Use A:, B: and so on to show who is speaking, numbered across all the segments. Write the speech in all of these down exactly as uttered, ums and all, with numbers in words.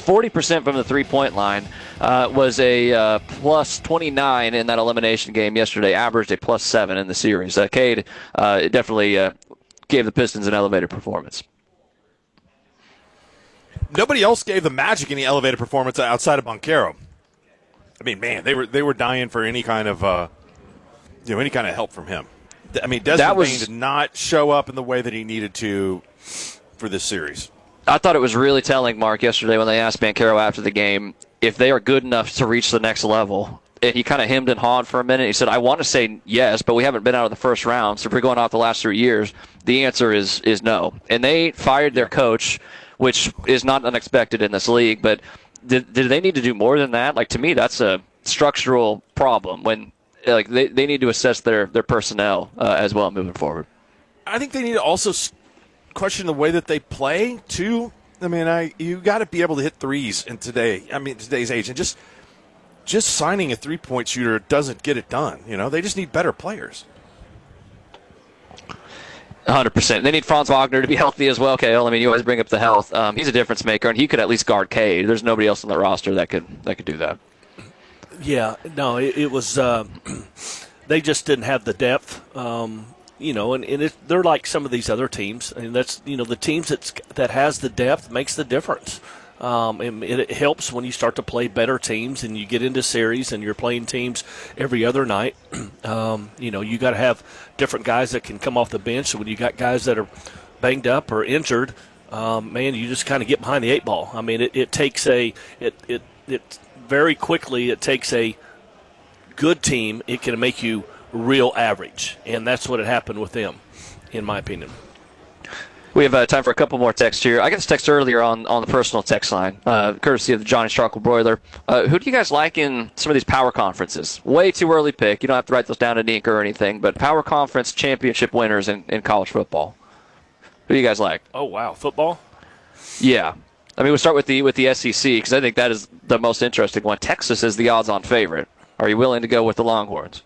A: forty percent from the three-point line, uh, was a uh, plus twenty-nine in that elimination game yesterday, averaged a plus seven in the series. Uh, Cade uh, definitely uh, gave the Pistons an elevated performance.
B: Nobody else gave the Magic any elevated performance outside of Banchero. I mean, man, they were they were dying for any kind of uh, you know any kind of help from him. I mean, Desmond
A: was,
B: Bane did not show up in the way that he needed to for this series.
A: I thought it was really telling, Mark, yesterday when they asked Banchero after the game if they are good enough to reach the next level. And he kind of hemmed and hawed for a minute. He said, I want to say yes, but we haven't been out of the first round. So if we're going off the last three years, the answer is is no. And they fired their coach, which is not unexpected in this league. But did, did they need to do more than that? Like, to me, that's a structural problem when like they, they need to assess their, their personnel uh, as well moving forward.
B: I think they need to also question the way that they play, too. I mean, I you got to be able to hit threes in today. I mean, today's age. And just just signing a three-point shooter doesn't get it done. You know, they just need better players.
A: one hundred percent. They need Franz Wagner to be healthy as well, Kale. I mean, you always bring up the health. Um, he's a difference maker, and he could at least guard Cade. There's nobody else on the roster that could that could do that.
C: Yeah, no, it, it was uh, – they just didn't have the depth, um, you know, and, and it, they're like some of these other teams. And that's, you know, the teams that's, that has the depth makes the difference. Um, and it, it helps when you start to play better teams and you get into series and you're playing teams every other night. um, you know, you got to have different guys that can come off the bench. So when you got guys that are banged up or injured, um, man, you just kind of get behind the eight ball. I mean, it, it takes a it, – it, it very quickly it takes a good team. It can make you real average, and that's what had happened with them, in my opinion.
A: We have uh, time for a couple more texts here. I got this text earlier on, on the personal text line, uh, courtesy of the Johnny Strauchel Broiler. Uh, who do you guys like in some of these power conferences? Way too early pick. You don't have to write those down in ink or anything, but power conference championship winners in, in college football. Who do you guys like?
C: Oh, wow. Football?
A: Yeah. I mean, we'll start with the with the S E C because I think that is the most interesting one. Texas is the odds-on favorite. Are you willing to go with the Longhorns?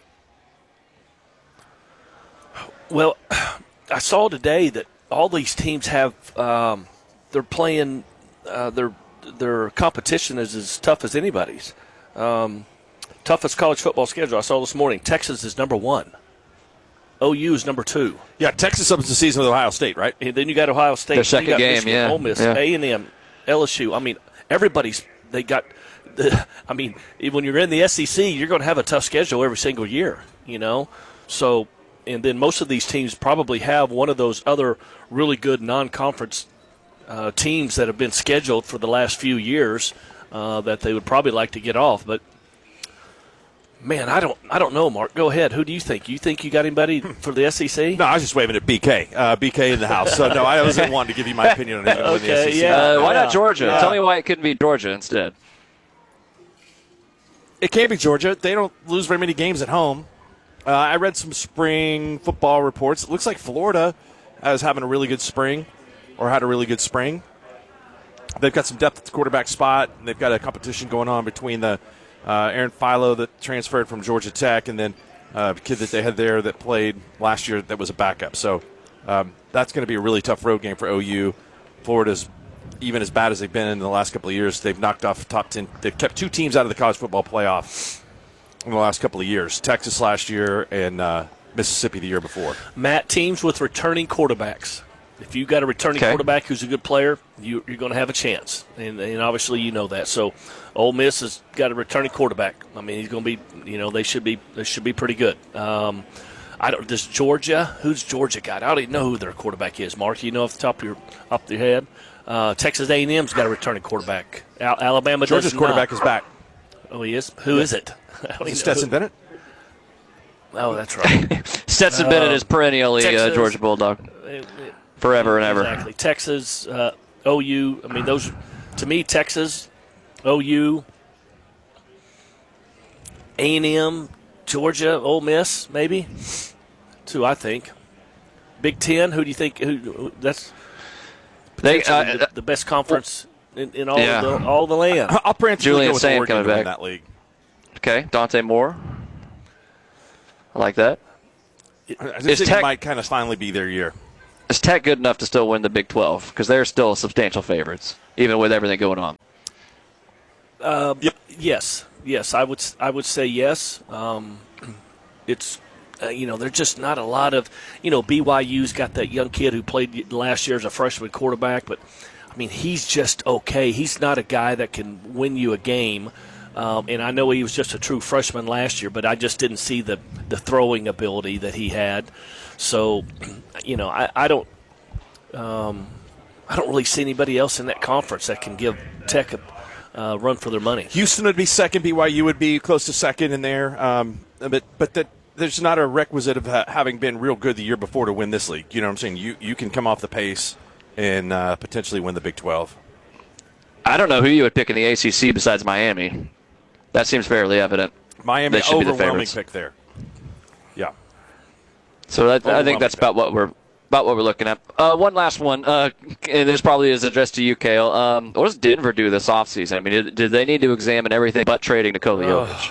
C: Well, I saw today that all these teams have um, they're playing uh, their their competition is as tough as anybody's. Um, toughest college football schedule I saw this morning. Texas is number one. O U is number two.
B: Yeah, Texas opens the season with Ohio State, right?
C: And then you got Ohio State.
A: Their second
C: you got
A: game,
C: Michigan,
A: yeah.
C: Ole Miss,
A: yeah.
C: A and M, L S U. I mean, everybody's they got. The, I mean, when you're in the S E C, you're going to have a tough schedule every single year. You know, so and then most of these teams probably have one of those other really good non-conference uh, teams that have been scheduled for the last few years uh, that they would probably like to get off, but. Man, I don't, I don't know, Mark. Go ahead. Who do you think? You think you got anybody for the S E C?
B: No, I was just waving at B K. Uh, B K in the house. So, no, I wasn't wanting to give you my opinion on who's going to win the S E C.
C: yeah.
A: Uh, why
C: Yeah.
A: not Georgia?
C: Yeah.
A: Tell me why it couldn't be Georgia instead.
B: It can't be Georgia. They don't lose very many games at home. Uh, I read some spring football reports. It looks like Florida is having a really good spring or had a really good spring. They've got some depth at the quarterback spot. And they've got a competition going on between the uh, Aaron Philo that transferred from Georgia Tech and then uh, the kid that they had there that played last year that was a backup. So um, that's going to be a really tough road game for O U. Florida's even as bad as they've been in the last couple of years. They've knocked off top ten. They've kept two teams out of the college football playoff in the last couple of years. Texas last year and uh, Mississippi the year before.
C: Matt, teams with returning quarterbacks. If you've got a returning
A: Okay.
C: quarterback who's a good player, you, you're going to have a chance. And, and obviously you know that. So Ole Miss has got a returning quarterback. I mean, he's going to be, you know, they should be they should be pretty good. Um, I don't. Does Georgia? Who's Georgia got? I don't even know who their quarterback is. Mark, you know off the top of your off your head. Uh, Texas A and M's got a returning quarterback. Al- Alabama does
B: Georgia's quarterback
C: not.
B: is back.
C: Oh, he is. Who is it? I don't even know
B: Stetson
C: who-
B: Bennett.
C: Oh, that's right.
A: Stetson
C: Uh,
A: Bennett is perennially uh,
C: Texas-
A: Georgia Bulldog.
C: It- it-
A: Forever and ever.
C: Exactly. Texas, uh, O U. I mean, those to me, Texas, O U, A and M, Georgia, Ole Miss, maybe. Two, I think. Big Ten. Who do you think? Who, who that's
A: They,
C: potentially
A: uh,
C: the, the best conference in, in all
A: Yeah.
C: of the, all the land.
B: I'll preemptively
A: Julian
B: go with
A: Saint
B: Oregon
A: coming
B: to win
A: back.
B: that league.
A: Okay, Dante Moore. I like that.
B: I just
A: Is
B: think
A: Tech-
B: it might kind of finally be their year.
A: Is Tech good enough to still win the Big twelve? Because they're still substantial favorites, even with everything going on.
C: Uh,
B: Yep.
C: Yes, yes, I would. I would say yes. Um, it's uh, you know, there's just not a lot of you know. B Y U's got that young kid who played last year as a freshman quarterback, but I mean, he's just okay. He's not a guy that can win you a game. Um, and I know he was just a true freshman last year, but I just didn't see the, the throwing ability that he had. So, you know, I, I don't um, I don't really see anybody else in that conference that can give Tech a uh, run for their money.
B: Houston would be second. B Y U would be close to second in there. Um, but but that there's not a requisite of ha- having been real good the year before to win this league. You know what I'm saying? You you can come off the pace and uh, potentially win the Big twelve.
A: I don't know who you would pick in the A C C besides Miami. That seems fairly evident.
B: Miami,
A: They should be the
B: overwhelming
A: favorites.
B: pick there. Yeah.
A: So that, I think that's
B: pick.
A: about what we're about what we're looking at. Uh, one last one, uh, and this probably is addressed to you, Cale. Um, what does Denver do this offseason? I mean, did, did they need to examine everything but trading Nikola Jokic?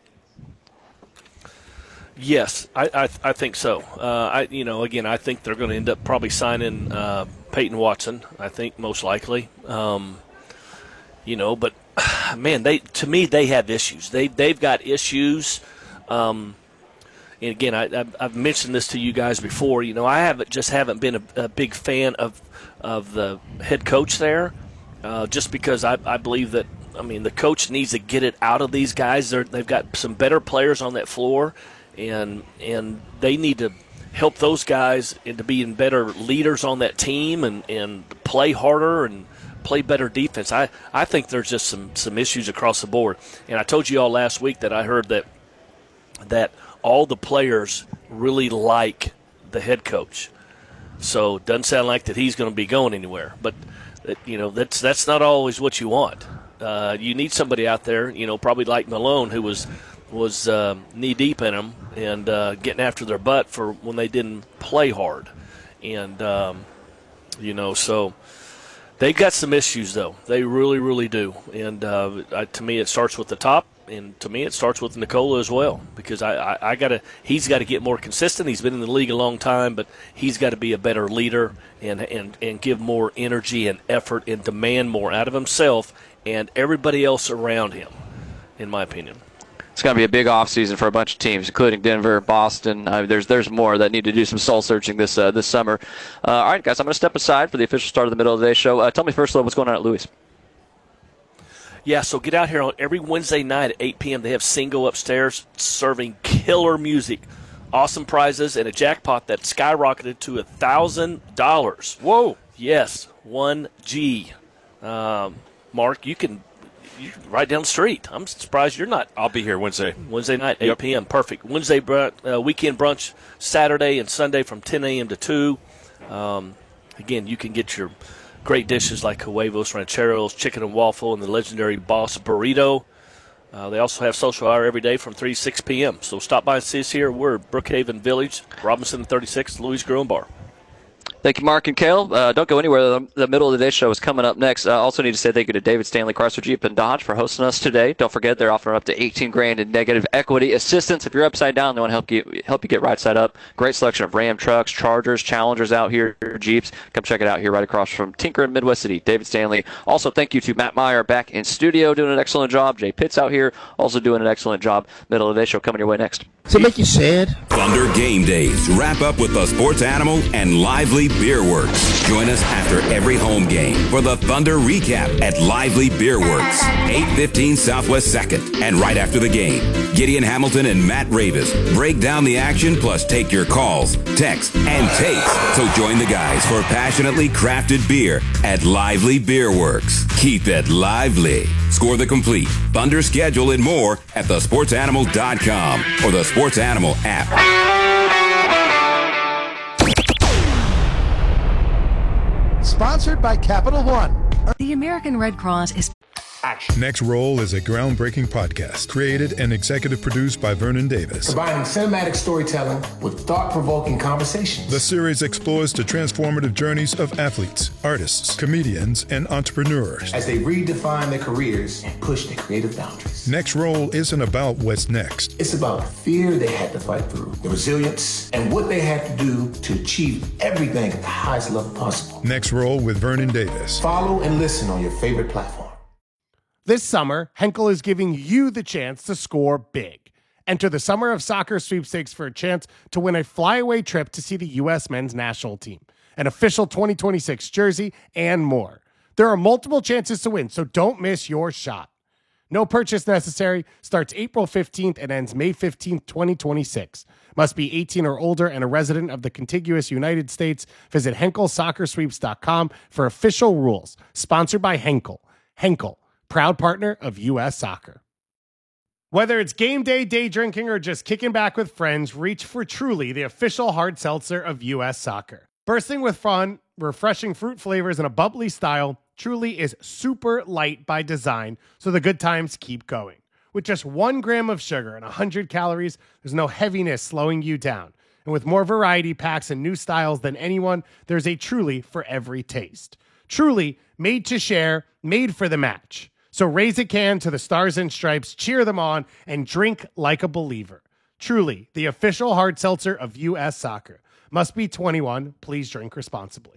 C: Yes, I, I I think so. Uh, I you know again I think they're going to end up probably signing uh, Peyton Watson. I think most likely. Um, you know, but man, they to me they have issues. They they've got issues. Um, and again, I, I've, I've mentioned this to you guys before. You know, I haven't just haven't been a, a big fan of of the head coach there, uh, just because I, I believe that. I mean, the coach needs to get it out of these guys. They're, they've got some better players on that floor. And and they need to help those guys into being better leaders on that team and, and play harder and play better defense. I, I think there's just some, some issues across the board. And I told you all last week that I heard that that all the players really like the head coach. So it doesn't sound like that he's going to be going anywhere. But, that, you know, that's that's not always what you want. Uh, you need somebody out there, you know, probably like Malone, who was – was uh, knee-deep in them and uh, getting after their butt for when they didn't play hard. And, um, you know, so they've got some issues, though. They really, really do. And uh, I, to me, it starts with the top, and to me, it starts with Nikola as well because I, I, I gotta, he's got to get more consistent. He's been in the league a long time, but he's got to be a better leader and, and, and give more energy and effort and demand more out of himself and everybody else around him, in my opinion.
A: It's going to be a big offseason for a bunch of teams, including Denver, Boston. Uh, there's there's more that need to do some soul searching this uh, this summer. Uh, all right, guys, I'm going to step aside for the official start of the middle of the day show. Uh, tell me first, of all, what's going on at Louis?
C: Yeah, so get out here on every Wednesday night at eight p.m. They have Singo upstairs serving killer music, awesome prizes, and a jackpot that skyrocketed to one thousand dollars.
B: Whoa.
C: Yes, one G. Um, Mark, you can... You're right down the street. I'm surprised you're not.
B: I'll be here Wednesday.
C: Wednesday night, eight
B: Yep.
C: p.m. Perfect. Wednesday brunch, uh, weekend brunch, Saturday and Sunday from ten a.m. to two. Um, again, you can get your great dishes like huevos, rancheros, chicken and waffle, and the legendary Boss Burrito. Uh, they also have social hour every day from three to six p.m. So stop by and see us here. We're at Brookhaven Village, Robinson thirty-six, Louis Grill and Bar.
A: Thank you, Mark and Cale. Uh, don't go anywhere. The, the middle of the day show is coming up next. I uh, also need to say thank you to David Stanley, Chrysler Jeep and Dodge for hosting us today. Don't forget, they're offering up to eighteen grand in negative equity assistance. If you're upside down, they want to help you help you get right side up. Great selection of Ram trucks, Chargers, Challengers out here, Jeeps. Come check it out here right across from Tinker in Midwest City. David Stanley. Also, thank you to Matt Meyer back in studio doing an excellent job. Jay Pitts out here also doing an excellent job. Middle of the day show coming your way next.
D: Does it make you sad?
E: Thunder Game Days wrap up with the Sports Animal and Lively Beer Works. Join us after every home game for the Thunder Recap at Lively Beer Works, eight fifteen Southwest second. And right after the game, Gideon Hamilton and Matt Ravis break down the action plus take your calls, texts, and tapes. So join the guys for passionately crafted beer at Lively Beer Works. Keep it lively. Score the complete Thunder schedule and more at the sports animal dot com or the Sports Animal app.
D: Sponsored by Capital One.
F: The American Red Cross is...
G: Next Roll is a groundbreaking podcast created and executive produced by Vernon Davis.
H: Combining cinematic storytelling with thought-provoking conversations.
G: The series explores the transformative journeys of athletes, artists, comedians, and entrepreneurs
H: as they redefine their careers and push their creative boundaries.
G: Next Roll isn't about what's next.
H: It's about the fear they had to fight through, the resilience, and what they had to do to achieve everything at the highest level possible.
G: Next Roll with Vernon Davis.
H: Follow and listen on your favorite platform.
I: This summer, Henkel is giving you the chance to score big. Enter the Summer of Soccer sweepstakes for a chance to win a flyaway trip to see the U S men's national team, an official twenty twenty-six jersey, and more. There are multiple chances to win, so don't miss your shot. No purchase necessary. Starts April fifteenth and ends May fifteenth, twenty twenty-six. Must be eighteen or older and a resident of the contiguous United States. Visit Henkel Soccer Sweeps dot com for official rules. Sponsored by Henkel. Henkel, proud partner of U S Soccer. Whether it's game day, day drinking, or just kicking back with friends, reach for Truly, the official hard seltzer of U S Soccer. Bursting with fun, refreshing fruit flavors, and a bubbly style, Truly is super light by design, so the good times keep going. With just one gram of sugar and one hundred calories, there's no heaviness slowing you down. And with more variety packs and new styles than anyone, there's a Truly for every taste. Truly, made to share, made for the match. So raise a can to the Stars and Stripes, cheer them on, and drink like a believer. Truly, the official hard seltzer of U S Soccer. Must be twenty-one. Please drink responsibly.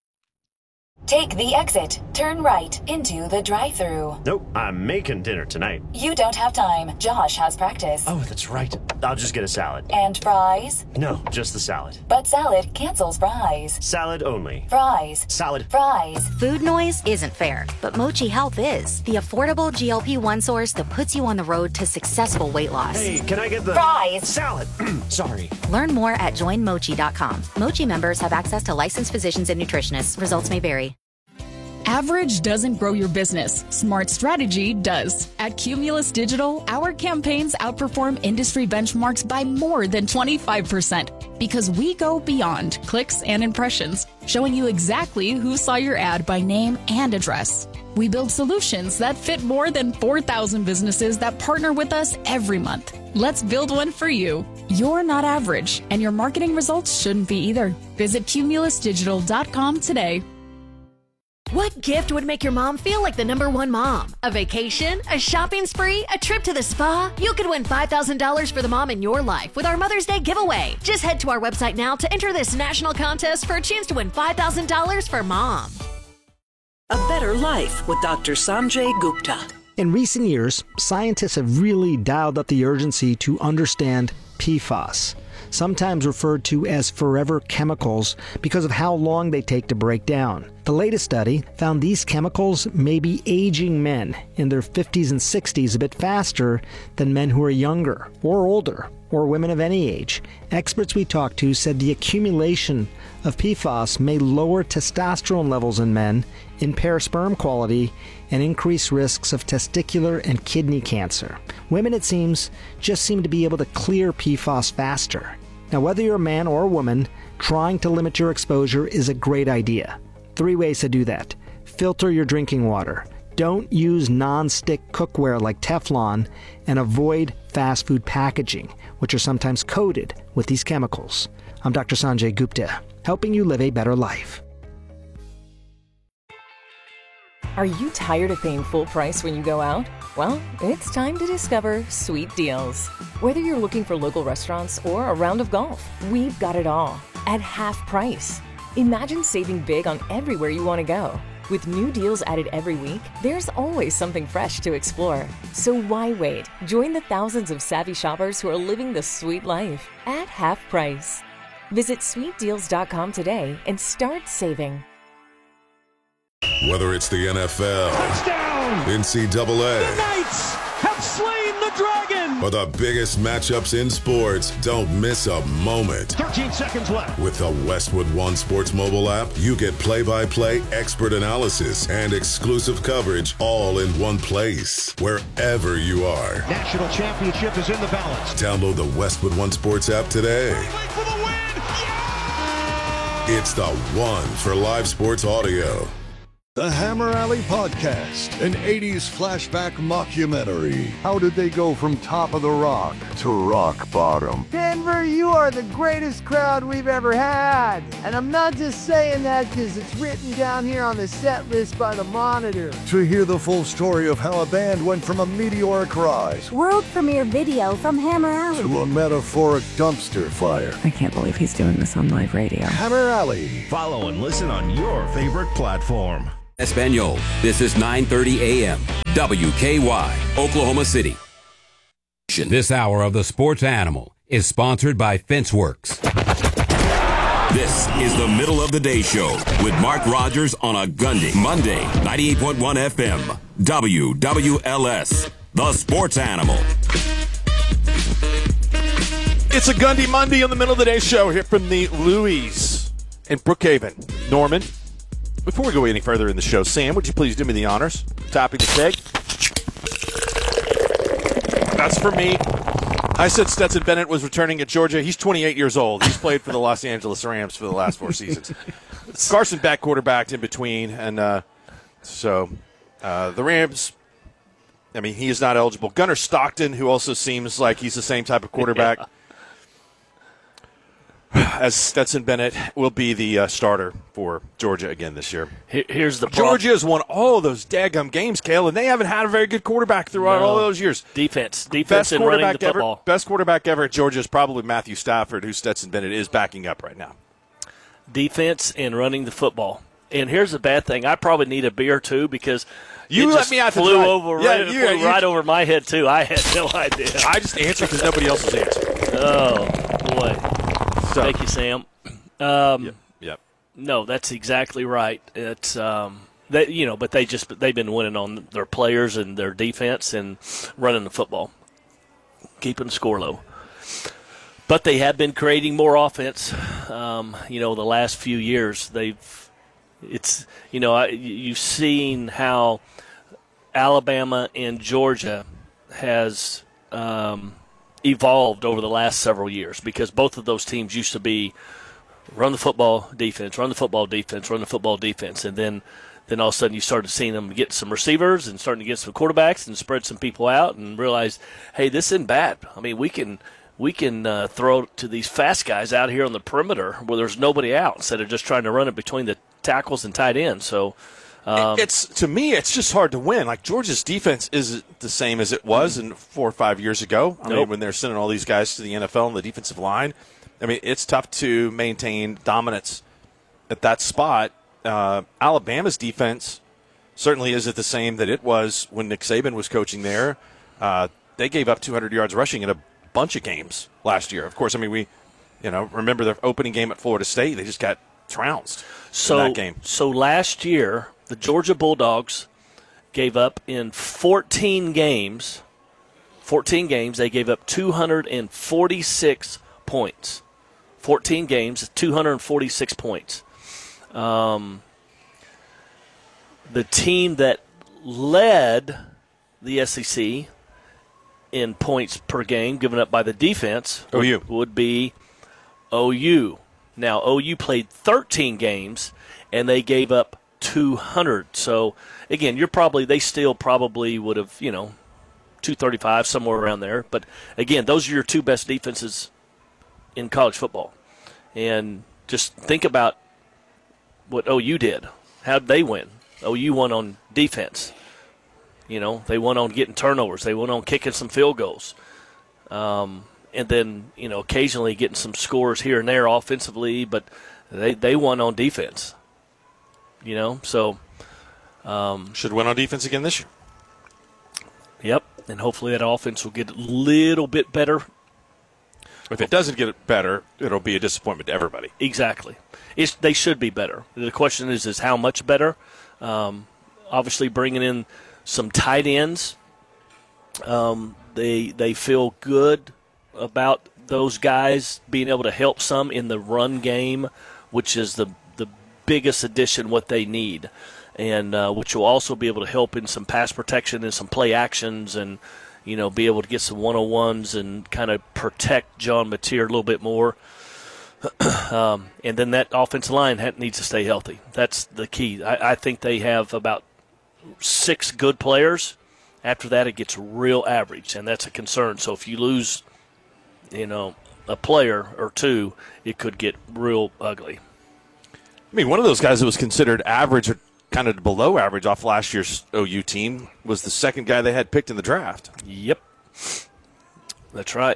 J: Take the exit, turn right into the drive-thru.
K: Nope, I'm making dinner tonight.
J: You don't have time. Josh has practice.
K: Oh, that's right. I'll just get a salad.
J: And fries?
K: No, just the salad.
J: But salad cancels fries.
K: Salad only.
J: Fries.
K: Salad.
J: Fries.
L: Food noise isn't fair, but Mochi Health is. The affordable G L P one source that puts you on the road to successful weight loss.
K: Hey, can I get the...
J: Fries.
K: Salad. Sorry.
L: Learn more at join mochi dot com. Mochi members have access to licensed physicians and nutritionists. Results may vary.
M: Average doesn't grow your business. Smart strategy does. At Cumulus Digital, our campaigns outperform industry benchmarks by more than twenty-five percent because we go beyond clicks and impressions, showing you exactly who saw your ad by name and address. We build solutions that fit more than four thousand businesses that partner with us every month. Let's build one for you. You're not average, and your marketing results shouldn't be either. Visit cumulus digital dot com today.
N: What gift would make your mom feel like the number one mom? A vacation? A shopping spree? A trip to the spa? You could win five thousand dollars for the mom in your life with our Mother's Day giveaway. Just head to our website now to enter this national contest for a chance to win five thousand dollars for mom.
O: A Better Life with Doctor Sanjay Gupta.
P: In recent years, scientists have really dialed up the urgency to understand P FAS, sometimes referred to as forever chemicals because of how long they take to break down. The latest study found these chemicals may be aging men in their fifties and sixties a bit faster than men who are younger or older, or women of any age. Experts we talked to said the accumulation of P FAS may lower testosterone levels in men, impair sperm quality, and increase risks of testicular and kidney cancer. Women, it seems, just seem to be able to clear P FAS faster. Now, whether you're a man or a woman, trying to limit your exposure is a great idea. Three ways to do that. Filter your drinking water. Don't use non-stick cookware like Teflon, and avoid fast food packaging, which are sometimes coated with these chemicals. I'm Doctor Sanjay Gupta, helping you live a better life.
Q: Are you tired of paying full price when you go out? Well, it's time to discover Sweet Deals. Whether you're looking for local restaurants or a round of golf, we've got it all at half price. Imagine saving big on everywhere you want to go. With new deals added every week, there's always something fresh to explore. So why wait? Join the thousands of savvy shoppers who are living the sweet life at half price. Visit sweet deals dot com today and start saving.
R: Whether it's the N F L, touchdown, N C double A,
S: the Knights have slain the dragon,
R: or the biggest matchups in sports, don't miss a moment.
S: thirteen seconds left.
R: With the Westwood One Sports mobile app, you get play-by-play expert analysis and exclusive coverage all in one place, wherever you are.
S: National championship is in the balance.
R: Download the Westwood One Sports app today.
S: For the win. Yeah!
R: It's the one for live sports audio.
T: The Hammer Alley Podcast, an eighties flashback mockumentary. How did they go from top of the rock to rock bottom?
U: Denver, you are the greatest crowd we've ever had. And I'm not just saying that because it's written down here on the set list by the Monitor.
T: To hear the full story of how a band went from a meteoric rise,
V: world premiere video from Hammer Alley,
T: to a metaphoric dumpster fire.
W: I can't believe he's doing this on live radio.
T: Hammer Alley.
X: Follow and listen on your favorite platform.
E: Espanol. This is nine thirty a.m. W K Y, Oklahoma City. This hour of the Sports Animal is sponsored by FenceWorks. This is the Middle of the Day Show with Mark Rogers on a Gundy Monday, ninety-eight point one F M, W W L S, the Sports Animal.
B: It's a Gundy Monday on the Middle of the Day Show here from the Louis in Brookhaven. Norman, before we go any further in the show, Sam, would you please do me the honors? Topping the keg. That's for me. I said Stetson Bennett was returning at Georgia. He's twenty-eight years old. He's played for the Los Angeles Rams for the last four seasons. Carson Beck quarterbacked in between, and uh, so uh, the Rams, I mean, he is not eligible. Gunnar Stockton, who also seems like he's the same type of quarterback yeah. as Stetson Bennett, will be the uh, starter for Georgia again this year.
C: Here's the
B: problem. Georgia has won all of those daggum games, Cale, and they haven't had a very good quarterback throughout
C: no.
B: all those years.
C: Defense. Defense and running the football.
B: Ever, best quarterback ever at Georgia is probably Matthew Stafford, who Stetson Bennett is backing up right now.
C: Defense and running the football. And here's the bad thing. I probably need a beer, too, because
B: you
C: it
B: let
C: just
B: me out
C: flew
B: to
C: over
B: yeah,
C: right,
B: you,
C: flew
B: you,
C: right
B: you,
C: over my head, too. I had no idea.
B: I just answered because nobody else is answering.
C: Oh, boy. So. Thank you, Sam. Um,
B: yep. yep.
C: No, that's exactly right. It's um, they, you know, but they just they've been winning on their players and their defense and running the football, keeping the score low. But they have been creating more offense. Um, you know, the last few years they've it's you know I, you've seen how Alabama and Georgia has um, evolved over the last several years because both of those teams used to be run the football defense, run the football defense, run the football defense, and then then all of a sudden you started seeing them get some receivers and starting to get some quarterbacks and spread some people out and realize, hey, this isn't bad. I mean, we can we can uh, throw to these fast guys out here on the perimeter where there's nobody out instead of just trying to run it between the tackles and tight ends. So um,
B: it's to me, it's just hard to win. Like Georgia's defense isn't the same as it was in four or five years ago. I
C: nope.
B: mean, when they're sending all these guys to the N F L on the defensive line. I mean, it's tough to maintain dominance at that spot. Uh, Alabama's defense certainly isn't the same that it was when Nick Saban was coaching there. Uh, they gave up two hundred yards rushing in a bunch of games last year. Of course, I mean, we you know remember their opening game at Florida State. They just got trounced
C: so,
B: in that game.
C: So last year, the Georgia Bulldogs gave up in fourteen games, fourteen games, they gave up two hundred forty-six points. fourteen games, two hundred forty-six points. Um, the team that led the S E C in points per game given up by the defense
B: O U.
C: would, would be O U. Now, O U played thirteen games, and they gave up two hundred. So, again, you're probably they still probably would have, you know, two thirty-five, somewhere around there. But, again, those are your two best defenses in college football. And just think about what O U did. How did they win? O U won on defense. You know, they won on getting turnovers. They won on kicking some field goals. Um, and then, you know, occasionally getting some scores here and there offensively, but they, they won on defense. You know, so. Um,
B: Should win on defense again this year.
C: Yep, and hopefully that offense will get a little bit better.
B: If it doesn't get better, it'll be a disappointment to everybody.
C: Exactly. It's, they should be better. The question is, is how much better? Um, obviously, bringing in some tight ends. Um, they they feel good about those guys being able to help some in the run game, which is the the biggest addition what they need, and uh, which will also be able to help in some pass protection and some play actions and. You know, be able to get some one-on-ones and kind of protect John Mateer a little bit more. um, and then that offensive line needs to stay healthy. That's the key. I, I think they have about six good players. After that, it gets real average, and that's a concern. So if you lose, you know, a player or two, it could get real ugly.
B: I mean, one of those guys that was considered average or kind of below average off last year's O U team was the second guy they had picked in the draft.
C: Yep. That's right.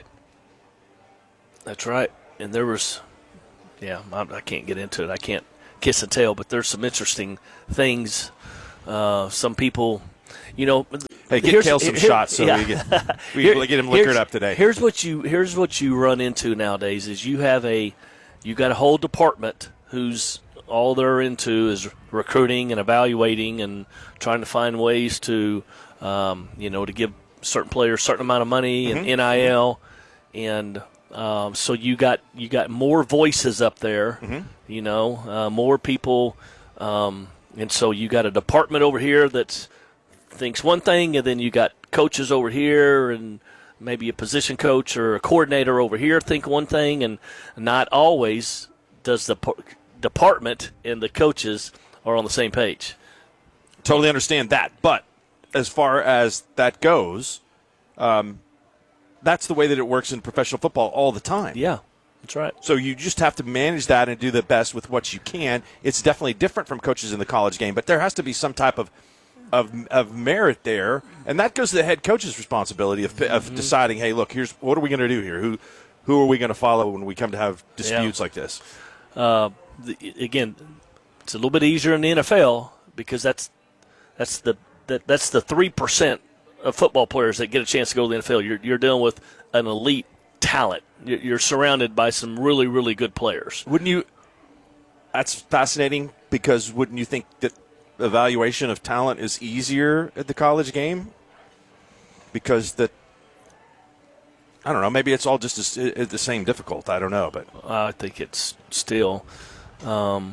C: That's right. And there was, yeah, I, I can't get into it. I can't kiss and tell, but there's some interesting things Uh, some people, you know.
B: Hey, get Kale some here, shots so yeah. we get we here, get him liquored up today.
C: Here's what you here's what you run into nowadays: is you have a you got a whole department who's all they're into is recruiting and evaluating and trying to find ways to, um, you know, to give certain players a certain amount of money and mm-hmm. N I L, and um, so you got you got more voices up there,
B: mm-hmm.
C: you know, uh, more people, um, and so you got a department over here that thinks one thing, and then you got coaches over here, and maybe a position coach or a coordinator over here think one thing, and not always does the department and the coaches are on the same page.
B: Totally understand that, but as far as that goes, um, that's the way that it works in professional football all the time.
C: Yeah, that's right.
B: So you just have to manage that and do the best with what you can. It's definitely different from coaches in the college game, but there has to be some type of of, of merit there, and that goes to the head coach's responsibility of, of mm-hmm. deciding, hey, look, here's what are we going to do here? Who who are we going to follow when we come to have disputes
C: yeah.
B: like this?
C: Uh, the, again, it's a little bit easier in the N F L because that's that's the that, that's the three percent of football players that get a chance to go to the N F L. You're you're dealing with an elite talent. You're, you're surrounded by some really really good players.
B: Wouldn't you? That's fascinating because wouldn't you think that evaluation of talent is easier at the college game? Because the I don't know. Maybe it's all just as, it's the same difficult. I don't know, but
C: I think it's still. Um,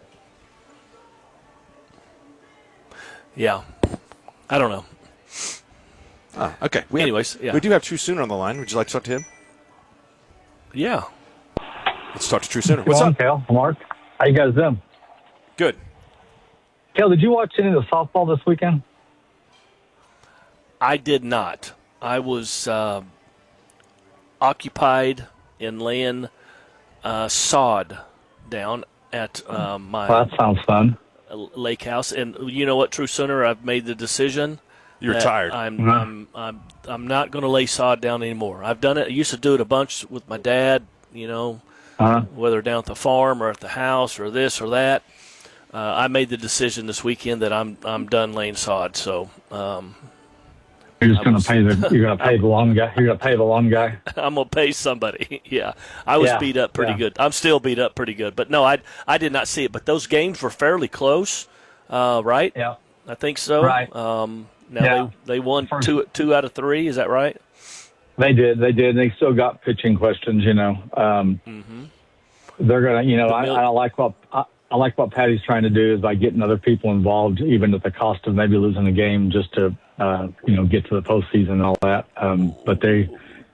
C: yeah, I don't know.
B: Oh, okay. We
C: Anyways,
B: have,
C: yeah.
B: we do have True Sooner on the line. Would you like to talk to him?
C: Yeah.
B: Let's talk to True Sooner. What's up,
A: Kale? Mark, how you guys doing?
B: Good.
A: Kale, did you watch any of the softball this weekend?
C: I did not. I was uh, occupied in laying uh, sod down at uh, my
A: well, that sounds fun.
C: lake house. And you know what, True Sooner? I've made the decision.
B: You're tired.
C: I'm,
A: Mm-hmm.
C: I'm, I'm, I'm not going to lay sod down anymore. I've done it. I used to do it a bunch with my dad, you know,
A: uh-huh.
C: whether down at the farm or at the house or this or that. Uh, I made the decision this weekend that I'm I'm done laying sod. So um,
A: you're just going to pay the you're going to pay the lawn guy. You're going to pay the lawn guy.
C: I'm going to pay somebody. yeah, I was
A: yeah,
C: beat up pretty
A: yeah.
C: good. I'm still beat up pretty good. But no, I I did not see it. But those games were fairly close, uh, right?
A: Yeah,
C: I think so.
A: Right.
C: Um, now
A: yeah.
C: they they won
A: First,
C: two two out of three. Is that right?
A: They did. They did. They still got pitching questions. You know, um,
C: mm-hmm.
A: they're going to. You know, I, I like what. I, I like what Patty's trying to do is by getting other people involved, even at the cost of maybe losing a game, just to uh, you know get to the postseason and all that. Um, but they,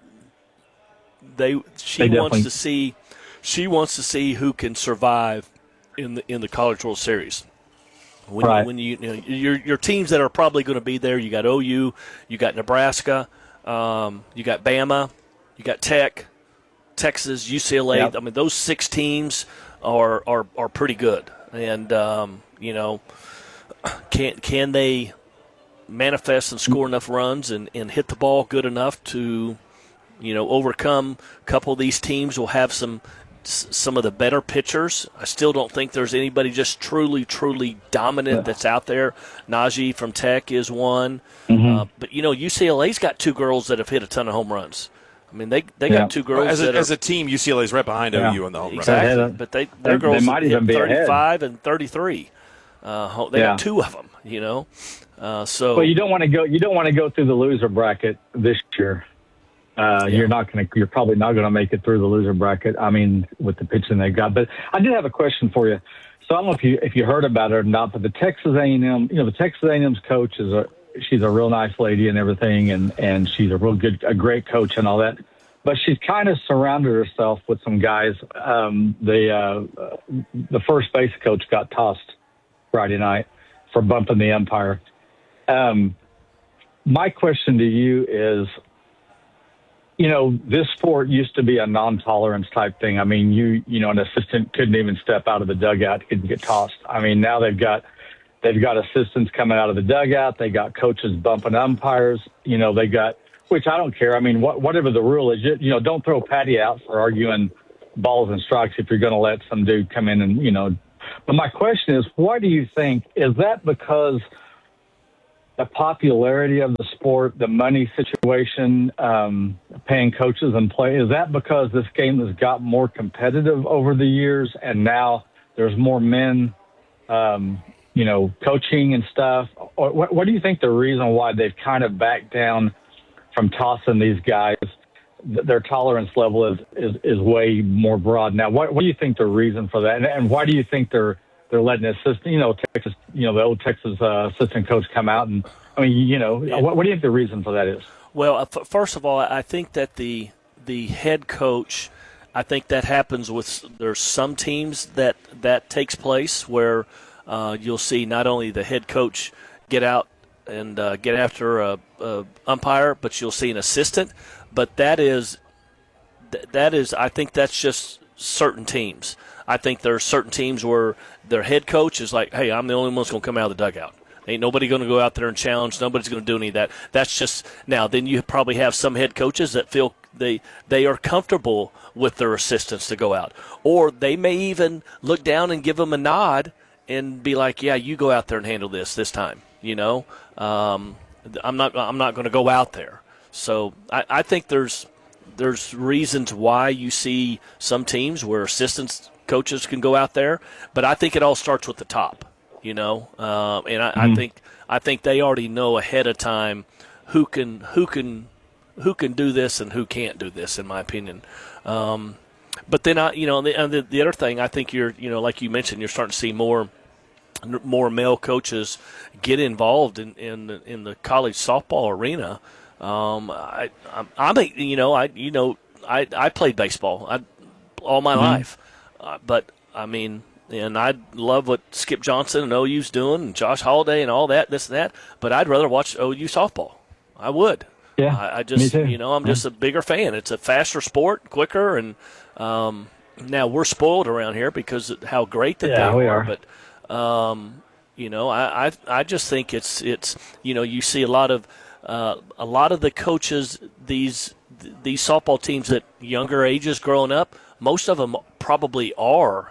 C: they she
A: they
C: wants to see, she wants to see who can survive in the in the College World Series. When
A: right.
C: you, when you, you know, your your teams that are probably going to be there, you got O U, you got Nebraska, um, you got Bama, you got Tech, Texas, U C L A.
A: Yep.
C: I mean, those six teams are are, are pretty good, and um, you know, can can they manifest and score enough runs and, and hit the ball good enough to, you know, overcome a couple of these teams? Will have some some of the better pitchers. I still don't think there's anybody just truly truly dominant
A: yeah.
C: that's out there. Najee from Tech is one,
A: mm-hmm.
C: uh, but you know, U C L A's got two girls that have hit a ton of home runs. I mean, they they
A: yeah.
C: got two girls.
B: Well, as, a,
C: that are,
B: as a team, U C L A is right behind
A: yeah.
B: O U on the home run.
C: Exactly,
A: run.
C: but they their
A: they,
C: girls
A: they might
C: hit
A: even be
C: thirty-five
A: ahead.
C: and thirty-three. Uh, they
A: yeah.
C: got two of them, you know. Uh, so
A: well, you don't want to go. You don't want to go through the loser bracket this year. Uh,
C: yeah.
A: You're not going to. You're probably not going to make it through the loser bracket. I mean, with the pitching they've got. But I did have a question for you. So I don't know if you if you heard about it or not. But the Texas A and M, you know, the Texas A and M's coach is a she's a real nice lady and everything, and and she's a real good, a great coach and all that. But she's kind of surrounded herself with some guys. Um, the uh, the first base coach got tossed Friday night for bumping the umpire. Um, my question to you is, you know, this sport used to be a non-tolerance type thing. I mean, you you know, an assistant couldn't even step out of the dugout, couldn't get tossed. I mean, now they've got they've got assistants coming out of the dugout. They got coaches bumping umpires. You know, they got. Which I don't care. I mean, what, whatever the rule is, you, you know, don't throw Patty out for arguing balls and strikes if you're going to let some dude come in and, you know. But my question is, why do you think, is that because the popularity of the sport, the money situation, um, paying coaches and play, is that because this game has got more competitive over the years and now there's more men, um, you know, coaching and stuff? Or what, what do you think the reason why they've kind of backed down from tossing these guys? Their tolerance level is, is, is way more broad now. What, what do you think the reason for that? And, and why do you think they're they're letting the assistant, you know, Texas, you know, the old Texas uh, assistant coach come out and, I mean, you know, yeah. what, what do you think the reason for that is?
C: Well, uh, f- first of all, I think that the the head coach, I think that happens with there's some teams that that takes place where uh, you'll see not only the head coach get out and uh, get after a, a umpire, but you'll see an assistant. But that is that is I think that's just certain teams. I think there are certain teams where their head coach is like, hey, I'm the only one that's going to come out of the dugout. Ain't nobody going to go out there and challenge. Nobody's going to do any of that. That's just – now, then you probably have some head coaches that feel they they are comfortable with their assistants to go out. Or they may even look down and give them a nod and be like, yeah, you go out there and handle this this time. You know, um, I'm not I'm not going to go out there. So I, I think there's there's reasons why you see some teams where assistants – coaches can go out there, but I think it all starts with the top, you know, um, and I, mm-hmm. I think I think they already know ahead of time who can who can who can do this and who can't do this, in my opinion. Um, but then I, you know, the, the the other thing I think you're, you know, like you mentioned, you're starting to see more more male coaches get involved in in, in the college softball arena. Um, I, I'm, I'm a, you know, I you know I I played baseball I, all my mm-hmm. life. Uh, but, I mean, and I love what Skip Johnson and O U's doing and Josh Holiday and all that, this and that, but I'd rather watch O U softball. I would.
A: Yeah,
C: I, I just,
A: me too.
C: you know, I'm
A: yeah.
C: just a bigger fan. It's a faster sport, quicker, and um, now we're spoiled around here because of how great that
A: yeah,
C: they
A: we
C: are.
A: are.
C: But, um, you know, I, I I just think it's, it's you know, you see a lot of uh, a lot of the coaches, these these softball teams at younger ages growing up, most of them probably are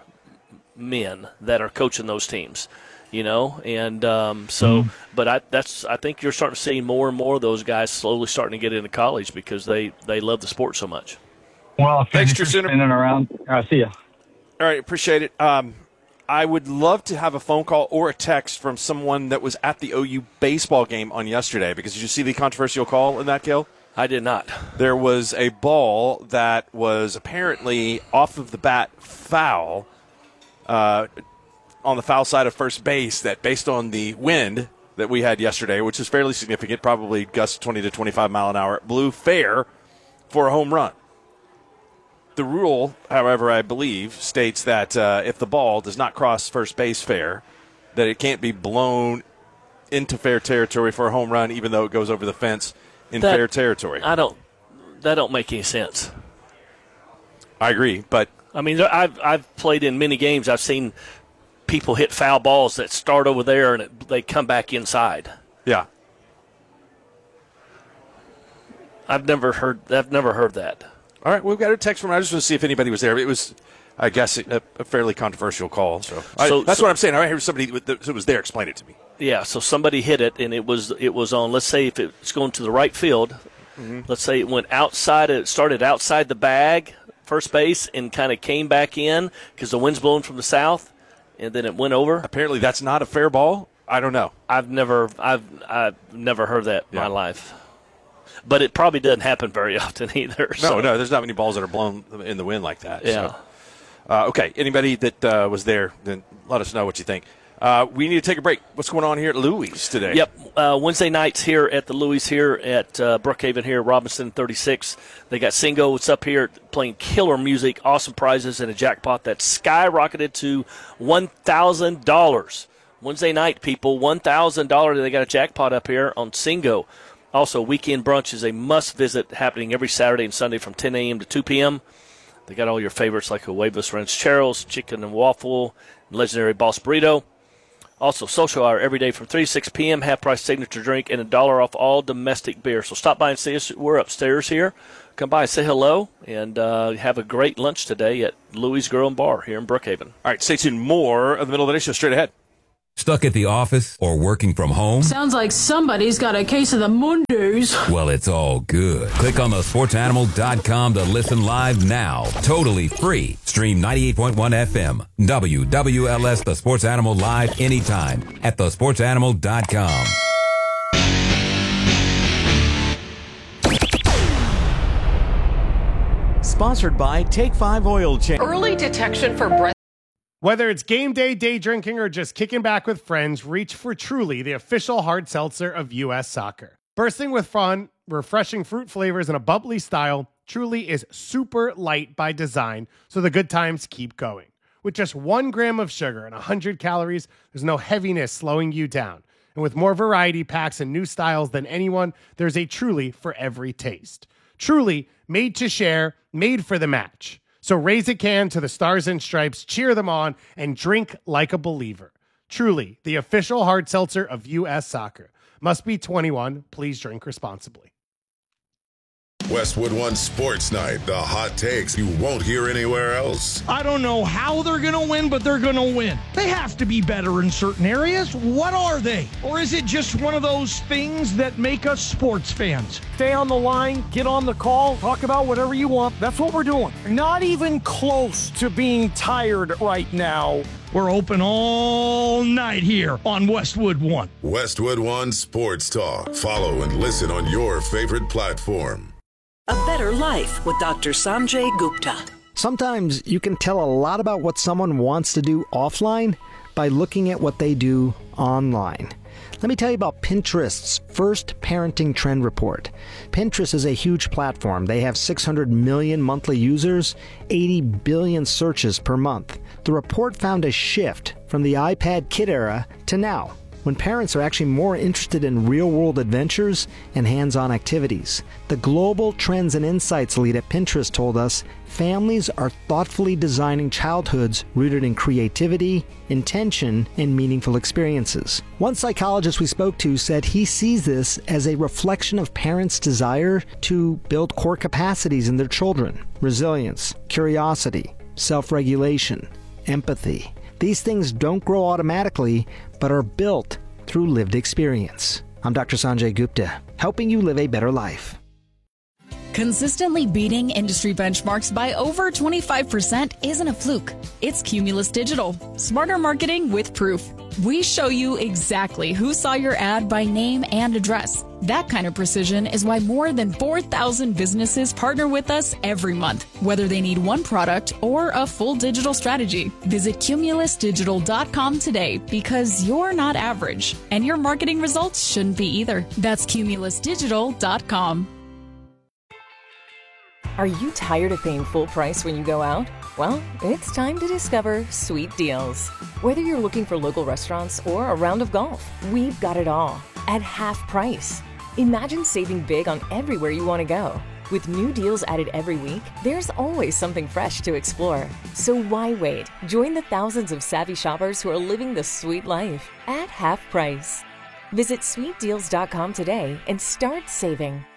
C: men that are coaching those teams, you know, and um, so. Mm-hmm. But I that's I think you're starting to see more and more of those guys slowly starting to get into college because they, they love the sport so much.
A: Well,
B: thanks, Tristan.
A: In and around. I see you.
B: All right, appreciate it. Um, I would love to have a phone call or a text from someone that was at the O U baseball game on yesterday. Because did you see the controversial call in that, Gil?
C: I did not.
B: There was a ball that was apparently off of the bat foul uh, on the foul side of first base that based on the wind that we had yesterday, which is fairly significant, probably gusts twenty to twenty-five mile an hour, blew fair for a home run. The rule, however, I believe, states that uh, if the ball does not cross first base fair, that it can't be blown into fair territory for a home run even though it goes over the fence in
C: that,
B: fair territory.
C: I don't. That don't make any sense.
B: I agree, but
C: I mean, I've I've played in many games. I've seen people hit foul balls that start over there and it, they come back inside.
B: Yeah.
C: I've never heard. I've never heard that.
B: All right, we've got a text from. I just want to see if anybody was there. It was, I guess, a, a fairly controversial call. So, so I, that's so, what I'm saying. I heard somebody that was there explain it to me.
C: Yeah, so somebody hit it, and it was it was on. Let's say if it's going to the right field, mm-hmm. let's say it went outside. It started outside the bag, first base, and kind of came back in because the wind's blowing from the south, and then it went over.
B: Apparently, that's not a fair ball. I don't know.
C: I've never I've I've never heard that in yeah. my life. But it probably doesn't happen very often either.
B: No,
C: so.
B: no, there's not many balls that are blown in the wind like that.
C: Yeah.
B: So. Uh, okay, anybody that uh, was there, then let us know what you think. Uh, we need to take a break. What's going on here at Louis today?
C: Yep, uh, Wednesday nights here at the Louis here at uh, Brookhaven here, Robinson thirty-six. They got Singo. What's up here playing killer music, awesome prizes, and a jackpot that skyrocketed to one thousand dollars. Wednesday night, people, one thousand dollars. They got a jackpot up here on Singo. Also, weekend brunch is a must-visit happening every Saturday and Sunday from ten a.m. to two p.m. They got all your favorites like Huevos Rancheros, chicken and waffle, and legendary Boss Burrito. Also, social hour every day from three to six p.m., half-price signature drink, and a dollar off all domestic beer. So stop by and see us. We're upstairs here. Come by and say hello, and uh, have a great lunch today at Louis Grill and Bar here in Brookhaven.
B: All right, stay tuned. More of the Middle of the Day Show straight ahead.
E: Stuck at the office or working from home?
D: Sounds like somebody's got a case of the Mondays.
E: Well, it's all good. Click on the sports animal dot com to listen live now. Totally free. Stream ninety-eight point one F M. W W L S The Sports Animal live anytime at the sports animal dot com.
F: Sponsored by Take five Oil Change.
W: Early detection for breast.
I: Whether it's game day, day drinking, or just kicking back with friends, reach for Truly, the official hard seltzer of U S Soccer. Bursting with fun, refreshing fruit flavors, and a bubbly style, Truly is super light by design, so the good times keep going. With just one gram of sugar and one hundred calories, there's no heaviness slowing you down. And with more variety packs and new styles than anyone, there's a Truly for every taste. Truly, made to share, made for the match. So raise a can to the Stars and Stripes, cheer them on, and drink like a believer. Truly, the official hard seltzer of U S Soccer. Must be twenty-one. Please drink responsibly.
R: Westwood One Sports Night, the hot takes you won't hear anywhere else.
X: I don't know how they're going to win, but they're going to win. They have to be better in certain areas. What are they? Or is it just one of those things that make us sports fans? Stay on the line, get on the call, talk about whatever you want. That's what we're doing. Not even close to being tired right now. We're open all night here on Westwood One.
R: Westwood One Sports Talk. Follow and listen on your favorite platform.
O: A Better Life with Doctor Sanjay Gupta.
P: Sometimes you can tell a lot about what someone wants to do offline by looking at what they do online. Let me tell you about Pinterest's first parenting trend report. Pinterest is a huge platform. They have six hundred million monthly users, eighty billion searches per month. The report found a shift from the iPad kid era to now, when parents are actually more interested in real-world adventures and hands-on activities. The Global Trends and Insights lead at Pinterest told us families are thoughtfully designing childhoods rooted in creativity, intention, and meaningful experiences. One psychologist we spoke to said he sees this as a reflection of parents' desire to build core capacities in their children: resilience, curiosity, self-regulation, empathy. These things don't grow automatically, but are built through lived experience. I'm Doctor Sanjay Gupta, helping you live a better life.
M: Consistently beating industry benchmarks by over twenty-five percent isn't a fluke. It's Cumulus Digital. Smarter marketing with proof. We show you exactly who saw your ad by name and address. That kind of precision is why more than four thousand businesses partner with us every month, whether they need one product or a full digital strategy. Visit cumulus digital dot com today, because you're not average, and your marketing results shouldn't be either. That's cumulus digital dot com.
Q: Are you tired of paying full price when you go out? Well, it's time to discover Sweet Deals. Whether you're looking for local restaurants or a round of golf, we've got it all at half price. Imagine saving big on everywhere you want to go. With new deals added every week, there's always something fresh to explore. So why wait? Join the thousands of savvy shoppers who are living the sweet life at half price. Visit sweet deals dot com today and start saving.